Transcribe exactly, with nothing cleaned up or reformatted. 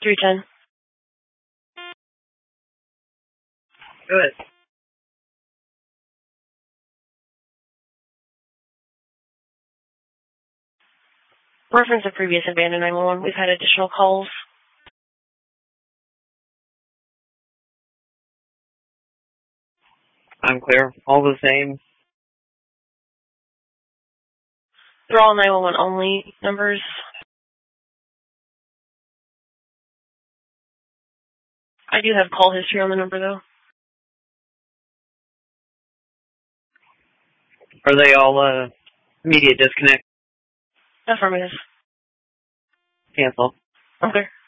three ten. Good. Reference of previous abandoned nine one one. We've had additional calls. I'm clear. All the same. They're all nine one one only numbers. I do have call history on the number, though. Are they all uh, immediate disconnect? Affirmative. Cancel. Okay.